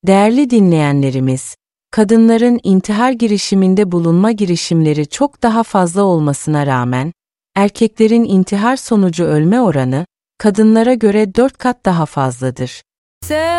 Değerli dinleyenlerimiz, kadınların intihar girişiminde bulunma girişimleri çok daha fazla olmasına rağmen, erkeklerin intihar sonucu ölme oranı, kadınlara göre 4 kat daha fazladır.